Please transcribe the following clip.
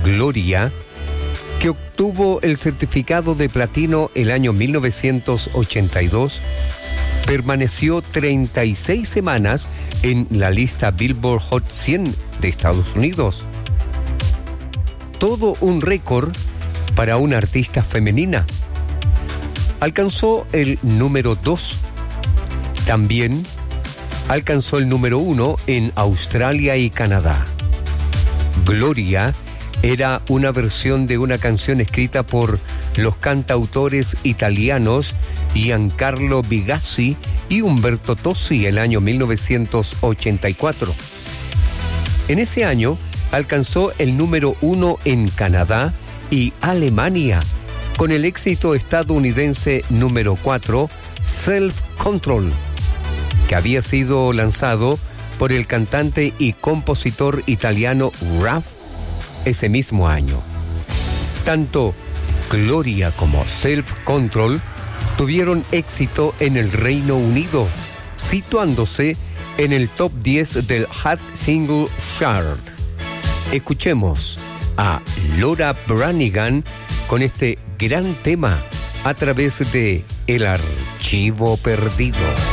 Gloria, que obtuvo el certificado de platino el año 1982, permaneció 36 semanas en la lista Billboard Hot 100 de Estados Unidos. Todo un récord para una artista femenina. Alcanzó el número 2. También alcanzó el número 1 en Australia y Canadá. Gloria era una versión de una canción escrita por los cantautores italianos Giancarlo Bigazzi y Umberto Tozzi el año 1984. En ese año alcanzó el número 1 en Canadá y Alemania, con el éxito estadounidense número 4, Self Control, que había sido lanzado por el cantante y compositor italiano Raf ese mismo año. Tanto Gloria como Self Control tuvieron éxito en el Reino Unido, situándose en el top 10 del Hot Single Chart. Escuchemos a Laura Branigan con este gran tema a través de El Archivo Perdido.